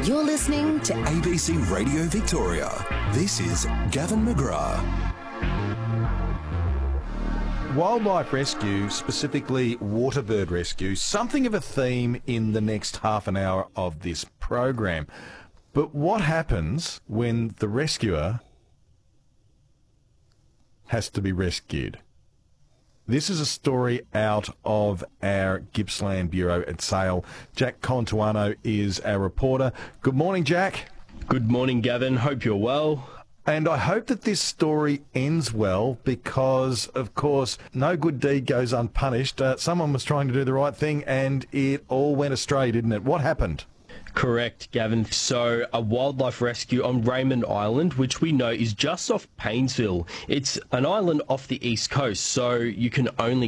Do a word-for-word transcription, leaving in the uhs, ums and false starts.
You're listening to A B C Radio Victoria. This is Gavin McGrath. Wildlife rescue, specifically waterbird rescue, something of a theme in the next half an hour of this program. But what happens when the rescuer has to be rescued? This is a story out of our Gippsland Bureau at Sale. Jack Contuano is our reporter. Good morning, Jack. Good morning, Gavin. Hope you're well. And I hope that this story ends well because, of course, no good deed goes unpunished. Uh, someone was trying to do the right thing and it all went astray, didn't it? What happened? Correct, Gavin. So, a wildlife rescue on Raymond Island, which we know is just off Paynesville. It's an island off the east coast, so you can only